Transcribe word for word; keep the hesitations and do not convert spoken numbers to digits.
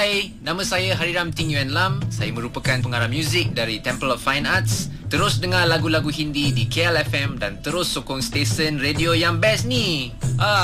Hai, nama saya Hariram Ting Yuan Lam. Saya merupakan pengarah muzik dari Temple of Fine Arts. Terus dengar lagu-lagu Hindi di K L F M dan terus sokong stesen radio yang best ni. Ah,